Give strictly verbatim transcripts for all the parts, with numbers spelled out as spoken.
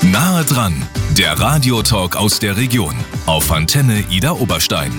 Nahe dran, der Radiotalk aus der Region auf Antenne Ida Oberstein.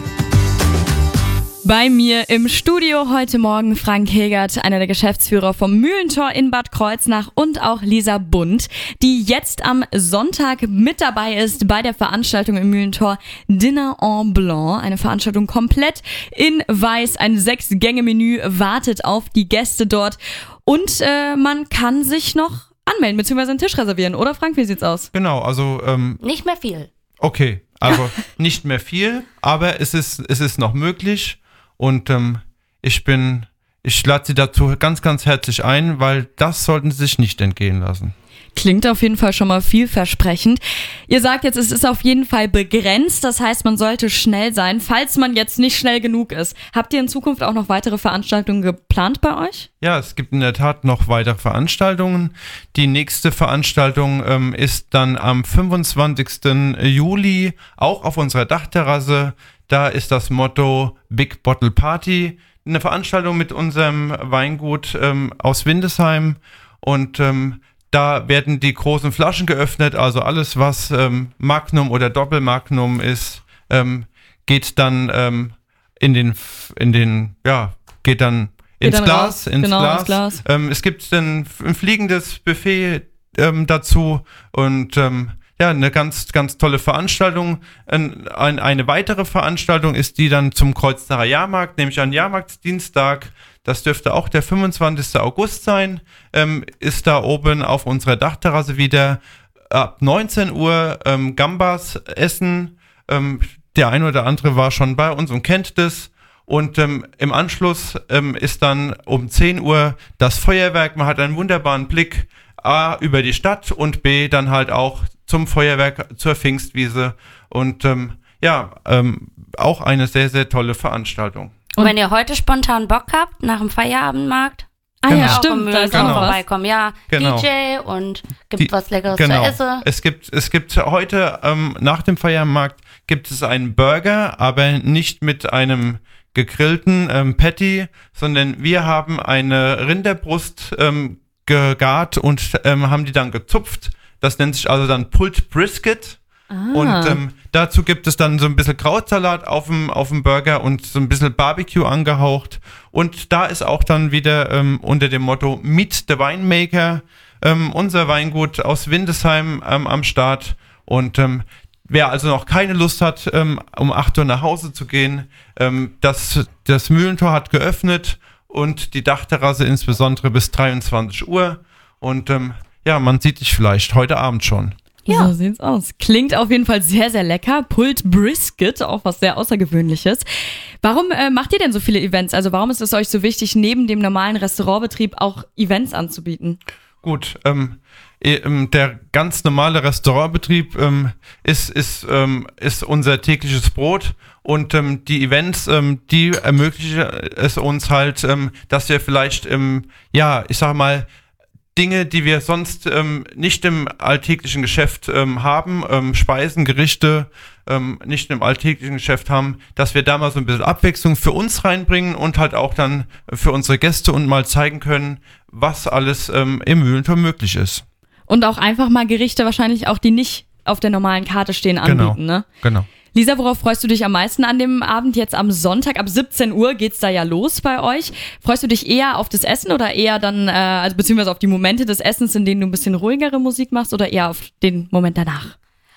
Bei mir im Studio heute Morgen Frank Hegert, einer der Geschäftsführer vom Mühlentor in Bad Kreuznach, und auch Lisa Bund, die jetzt am Sonntag mit dabei ist bei der Veranstaltung im Mühlentor Dinner en Blanc. Eine Veranstaltung komplett in Weiß, ein Sechs-Gänge-Menü wartet auf die Gäste dort und äh, man kann sich noch anmelden bzw. einen Tisch reservieren, oder Frank, wie sieht's aus? Genau, also ähm, nicht mehr viel. Okay, also nicht mehr viel, aber es ist, es ist noch möglich. Und ähm, ich bin, ich lade Sie dazu ganz, ganz herzlich ein, weil das sollten Sie sich nicht entgehen lassen. Klingt auf jeden Fall schon mal vielversprechend. Ihr sagt jetzt, es ist auf jeden Fall begrenzt, das heißt, man sollte schnell sein, falls man jetzt nicht schnell genug ist. Habt ihr in Zukunft auch noch weitere Veranstaltungen geplant bei euch? Ja, es gibt in der Tat noch weitere Veranstaltungen. Die nächste Veranstaltung ähm, ist dann am fünfundzwanzigsten Juli, auch auf unserer Dachterrasse. Da ist das Motto Big Bottle Party, eine Veranstaltung mit unserem Weingut ähm, aus Windesheim, und ähm, da werden die großen Flaschen geöffnet, also alles, was ähm, Magnum oder Doppelmagnum ist, ähm, geht dann ähm, in den, in den, ja, geht dann ins dann Glas, raus. ins Genau, Glas. ins Glas. Ähm, es gibt ein, ein fliegendes Buffet ähm, dazu und ähm, ja, eine ganz, ganz tolle Veranstaltung. Ein, ein, eine weitere Veranstaltung ist die dann zum Kreuznacher Jahrmarkt, nämlich ein Jahrmarktsdienstag. Das dürfte auch der fünfundzwanzigsten August sein. Ähm, ist da oben auf unserer Dachterrasse wieder ab neunzehn Uhr ähm, Gambas essen. Ähm, der eine oder andere war schon bei uns und kennt das. Und ähm, im Anschluss ähm, ist dann um zehn Uhr das Feuerwerk. Man hat einen wunderbaren Blick A über die Stadt und B dann halt auch zum Feuerwerk, zur Pfingstwiese, und ähm, ja, ähm, auch eine sehr, sehr tolle Veranstaltung. Und wenn ihr heute spontan Bock habt, nach dem Feierabendmarkt, Ah Genau. ja, auch stimmt, im da Mühlentor ist auch noch was. vorbeikommen. Ja, Genau. D J und gibt Die- was Leckeres Genau. zu essen. Es gibt, es gibt heute ähm, nach dem Feiermarkt gibt es einen Burger, aber nicht mit einem gegrillten ähm, Patty, sondern wir haben eine Rinderbrust ähm, gegart und ähm, haben die dann gezupft. Das nennt sich also dann Pulled Brisket. Ah. Und ähm, dazu gibt es dann so ein bisschen Krautsalat auf dem, auf dem Burger und so ein bisschen Barbecue angehaucht. Und da ist auch dann wieder ähm, unter dem Motto Meet the Winemaker ähm, unser Weingut aus Windesheim ähm, am Start. Und ähm, wer also noch keine Lust hat, ähm, um acht Uhr nach Hause zu gehen, ähm, das, das Mühlentor hat geöffnet und die Dachterrasse insbesondere bis dreiundzwanzig Uhr. Und ähm, ja, man sieht dich vielleicht heute Abend schon. Ja. So sieht's aus. Klingt auf jeden Fall sehr, sehr lecker. Pulled Brisket, auch was sehr Außergewöhnliches. Warum äh, macht ihr denn so viele Events? Also warum ist es euch so wichtig, neben dem normalen Restaurantbetrieb auch Events anzubieten? Gut, ähm, ähm, der ganz normale Restaurantbetrieb ähm, ist, ist, ähm, ist unser tägliches Brot, und ähm, die Events, ähm, die ermöglichen es uns halt, ähm, dass wir vielleicht, ähm, ja, ich sag mal, Dinge, die wir sonst ähm, nicht im alltäglichen Geschäft ähm, haben, ähm, Speisen, Gerichte, ähm, nicht im alltäglichen Geschäft haben, dass wir da mal so ein bisschen Abwechslung für uns reinbringen und halt auch dann für unsere Gäste und mal zeigen können, was alles ähm, im Mühlentor möglich ist. Und auch einfach mal Gerichte wahrscheinlich auch, die nicht auf der normalen Karte stehen, anbieten, Genau. ne? Genau. Lisa, worauf freust du dich am meisten an dem Abend? Jetzt am Sonntag, ab siebzehn Uhr geht's da ja los bei euch. Freust du dich eher auf das Essen oder eher dann, äh, also beziehungsweise auf die Momente des Essens, in denen du ein bisschen ruhigere Musik machst, oder eher auf den Moment danach?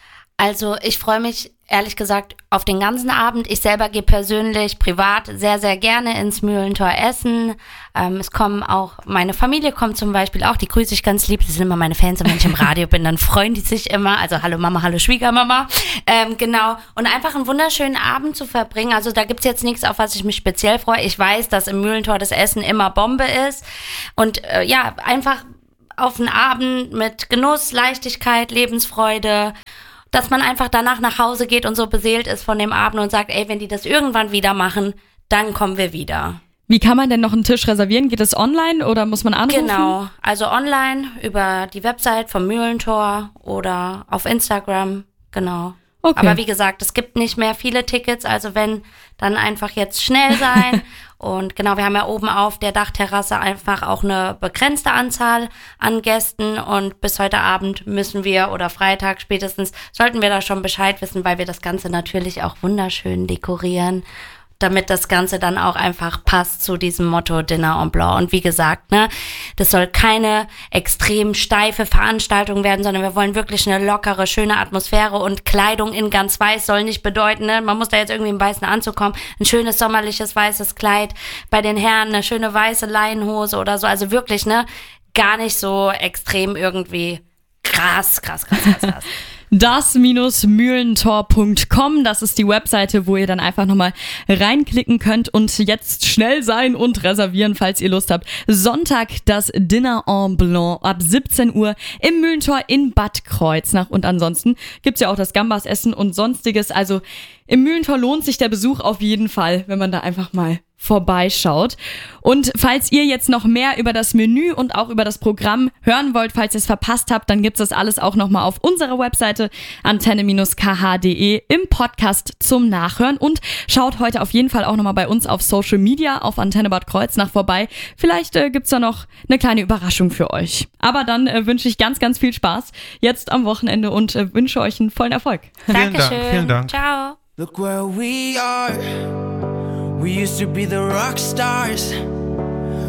Also ich freue mich ehrlich gesagt auf den ganzen Abend. Ich selber gehe persönlich, privat sehr, sehr gerne ins Mühlentor essen. Ähm, es kommen auch, meine Familie kommt zum Beispiel auch, die grüße ich ganz lieb. Das sind immer meine Fans, und wenn ich im Radio bin, dann freuen die sich immer. Also hallo Mama, hallo Schwiegermama. Ähm, genau. Und einfach einen wunderschönen Abend zu verbringen. Also da gibt's jetzt nichts, auf was ich mich speziell freue. Ich weiß, dass im Mühlentor das Essen immer Bombe ist. Und äh, ja, einfach auf einen Abend mit Genuss, Leichtigkeit, Lebensfreude, dass man einfach danach nach Hause geht und so beseelt ist von dem Abend und sagt, ey, wenn die das irgendwann wieder machen, dann kommen wir wieder. Wie kann man denn noch einen Tisch reservieren? Geht das online oder muss man anrufen? Genau, also online über die Website vom Mühlentor oder auf Instagram, genau. Okay. Aber wie gesagt, es gibt nicht mehr viele Tickets, also wenn, dann einfach jetzt schnell sein. Und genau, wir haben ja oben auf der Dachterrasse einfach auch eine begrenzte Anzahl an Gästen und bis heute Abend müssen wir oder Freitag spätestens sollten wir da schon Bescheid wissen, weil wir das Ganze natürlich auch wunderschön dekorieren, damit das Ganze dann auch einfach passt zu diesem Motto Dinner en Blanc. Und wie gesagt, ne, das soll keine extrem steife Veranstaltung werden, sondern wir wollen wirklich eine lockere, schöne Atmosphäre und Kleidung in ganz weiß soll nicht bedeuten, ne, man muss da jetzt irgendwie im weißen Anzug kommen, ein schönes sommerliches weißes Kleid, bei den Herren eine schöne weiße Leinenhose oder so, also wirklich, ne, gar nicht so extrem irgendwie krass, krass, krass, krass, krass. das Mühlentor Punkt com, das ist die Webseite, wo ihr dann einfach nochmal reinklicken könnt und jetzt schnell sein und reservieren, falls ihr Lust habt. Sonntag das Dinner en Blanc ab siebzehn Uhr im Mühlentor in Bad Kreuznach. Und ansonsten gibt's ja auch das Gambas-Essen und sonstiges. Also im Mühlentor lohnt sich der Besuch auf jeden Fall, wenn man da einfach mal vorbeischaut. Und falls ihr jetzt noch mehr über das Menü und auch über das Programm hören wollt, falls ihr es verpasst habt, dann gibt's das alles auch nochmal auf unserer Webseite antenne Bindestrich k h punkt d e im Podcast zum Nachhören und schaut heute auf jeden Fall auch nochmal bei uns auf Social Media auf Antenne Bad Kreuznach vorbei. Vielleicht äh, gibt's da noch eine kleine Überraschung für euch. Aber dann äh, wünsche ich ganz, ganz viel Spaß jetzt am Wochenende und äh, wünsche euch einen vollen Erfolg. Vielen Dankeschön. Dank, vielen Dank. Ciao. Look where we are. We used to be the rock stars.